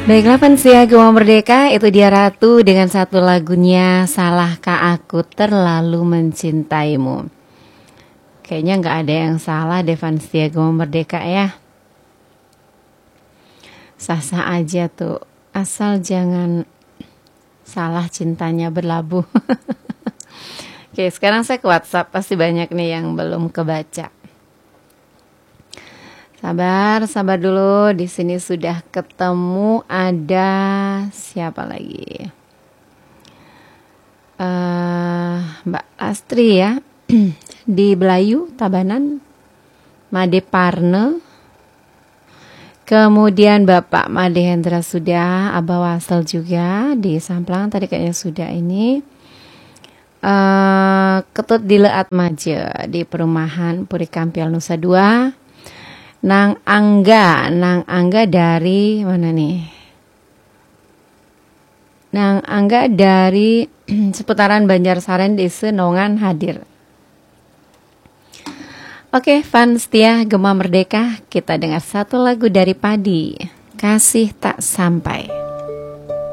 Baiklah Fansia Gema Merdeka, itu dia Ratu dengan satu lagunya Salahkah Aku Terlalu Mencintaimu. Kayaknya nggak ada yang salah deh Fansia Gema Merdeka ya. Sah-sah aja tuh, asal jangan salah cintanya berlabuh. Oke, sekarang saya ke WhatsApp, pasti banyak nih yang belum kebaca. Sabar dulu. Di sini sudah ketemu, ada siapa lagi? Mbak Astri ya. Di Belayu, Tabanan, Made Parne. Kemudian Bapak Made Hendra sudah, Abah Wasel juga di Samplang tadi kayaknya sudah ini. Ketut di Leat Maje di perumahan Puri Kampial Nusa Dua. Nang Angga dari mana nih? Nang Angga dari seputaran Banjarsaren Desa Nongan hadir. Oke, fans setia Gema Merdeka, kita dengar satu lagu dari Padi, Kasih Tak Sampai.